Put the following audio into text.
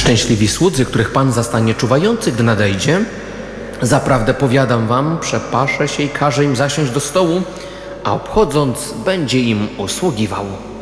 Szczęśliwi słudzy, których Pan zastanie czuwający, gdy nadejdzie. Zaprawdę powiadam wam, przepasze się i każe im zasiąść do stołu, a obchodząc będzie im usługiwał.